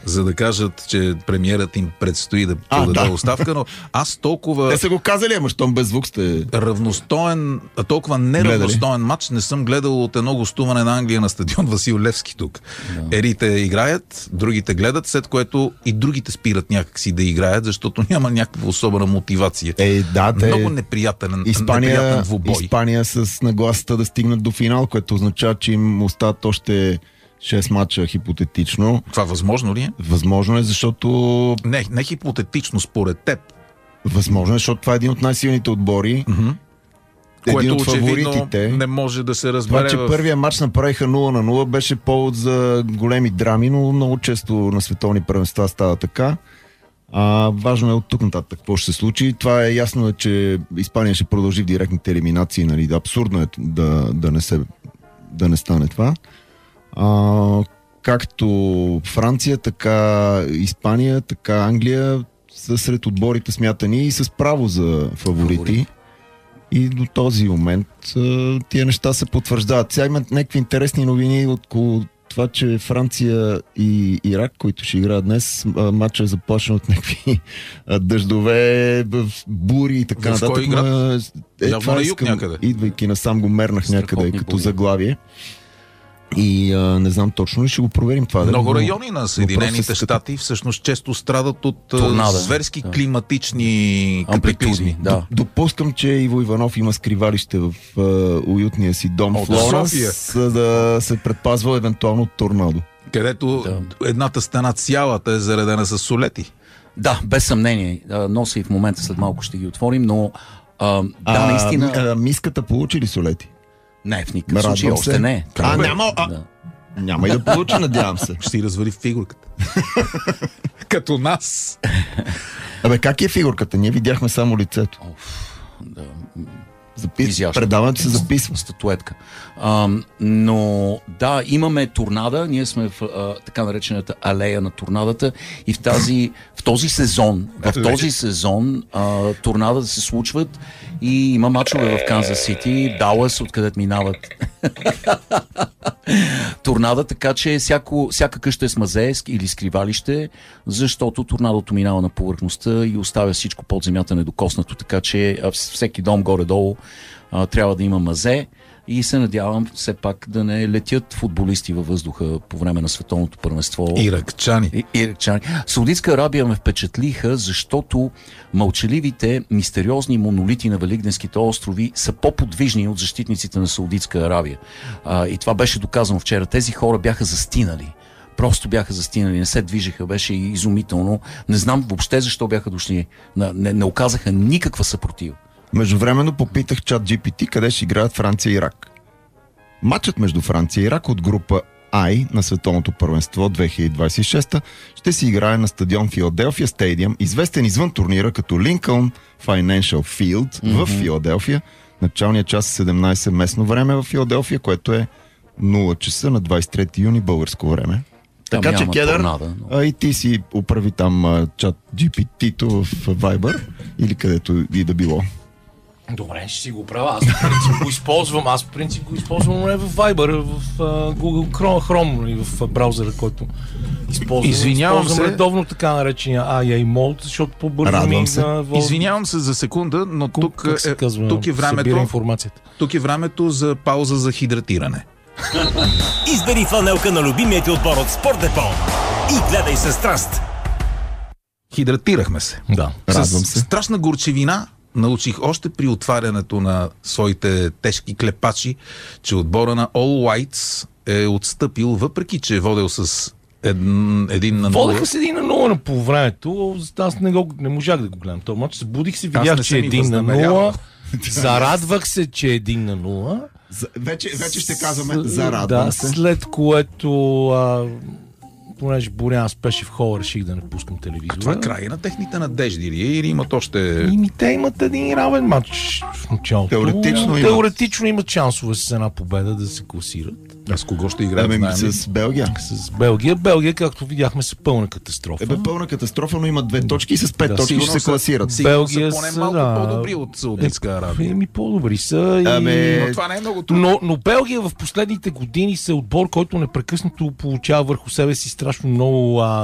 за да кажат, че премиерът им предстои да подаде оставка, но аз толкова... Те са го казали, ама щом без звук сте... Равностоен, толкова неравностоен матч не съм гледал от едно гостуване на Англия на стадион Васил Левски тук. Едните играят, другите гледат, след което и другите спират някакси да играят, защото няма някаква особена мотивация. Много неприятен двубой. Испания с нагласата да стигнат до финал, което означава, че им остават още 6 мача хипотетично. Това възможно ли е? Възможно е, защото... Не хипотетично, според теб. Възможно е, защото това е един от най-силните отбори. Което от фаворитите. Не може да се разбере. Това, че първия матч направиха 0-0, беше повод за големи драми, но много често на световни първенства става така. Важно е от тук нататък какво ще се случи. Това е ясно, че Испания ще продължи в директните елиминации. Нали? Абсурдно е да не стане това. Както Франция, така Испания, така Англия са сред отборите смятани и с право за фаворити. И до този момент тия неща се потвърждават. Сега имат някакви интересни новини около това, че Франция и Ирак, които ще играят днес, матчът е започнал от някакви дъждове, бури и така нататък. В кой играт? Явно на юг някъде. Идвайки насам го мернах някъде като заглавие. И не знам точно, ще го проверим това. Много райони на Съединените щати всъщност често страдат от зверски климатични катаклизми. Допускам, че Иво Иванов има скривалище в уютния си дом в Флоренс, за да се предпазва евентуално от торнадо. Където едната стена цялата е заредена с солети. Да, без съмнение. Нося и в момента, след малко ще ги отворим, но наистина... Миската получи ли солети? Не, в никакъв случай още не. Няма и да получи, надявам се. Ще си развали фигурката. Като нас. Как е фигурката? Ние видяхме само лицето. Предаването се записва. Статуетка. Но да, имаме торнада. Ние сме в така наречената алея на торнадата и в този сезон торнада се случват и има мачове в Канзас Сити, Далас, откъдето минават торнада, така че всяка къща е с мазе или скривалище, защото торнадото минава на повърхността и оставя всичко под земята недокоснато, така че всеки дом горе-долу трябва да има мазе и се надявам все пак да не летят футболисти във въздуха по време на световното първенство. Иракчани. Саудитска Арабия ме впечатлиха, защото мълчаливите, мистериозни монолити на Великденските острови са по-подвижни от защитниците на Саудитска Арабия. И това беше доказано вчера. Тези хора бяха застинали. Просто бяха застинали, не се движеха, беше изумително. Не знам въобще защо бяха дошли. Не оказаха никаква съпротива. Междувременно попитах ChatGPT къде ще играят Франция и Ирак. Матчът между Франция и Ирак от група I на световното първенство 2026 ще се играе на стадион Филаделфия Стадиум, известен извън турнира като Lincoln Financial Field в Филаделфия. Началният час е 17 местно време в Филаделфия, което е 0 часа на 23 юни българско време. Така че, Кедър, и ти си управи там чат GPT-то в Viber или където и да било. Добре, ще си го правя. Аз по принцип го използвам не в Viber, в Google Chrome и в браузъра, който използвам. Извинявам се редовно така наречения AI Mode, защото по-бързо ми Извинявам се за секунда, но тук е времето за пауза за хидратиране. Избери фланелка на любимия ти отбор от Спорт Депо и гледай със страст. Хидратирахме се. Да, радвам се. Страшна горчевина научих още при отварянето на своите тежки клепачи, че отбора на All Whites е отстъпил, въпреки че е водел с 1-0. Водеха с 1-0 на полувремето. Аз не можах да го гледам този мач. Събудих се, видях, че е 1-0. Зарадвах се, че е 1-0. Вече ще казваме зарадвам се. След което понеже Боряна спеше в хола, реших да не пускам телевизора. Това е край на техните надежди или имат още... Те имат един равен матч в началото. Теоретично имат шансове с една победа да се класират. А с кого ще играят? С Белгия. С Белгия. Белгия, както видяхме, са пълна катастрофа. Пълна катастрофа, но имат 2 точки и с 5 точки ще се класират. Белгия са поне малко по-добри от Саудитска Арабия. По-добри са. Но това не е много трудно. Но Белгия в последните години са отбор, който непрекъснато получава върху себе си страшно много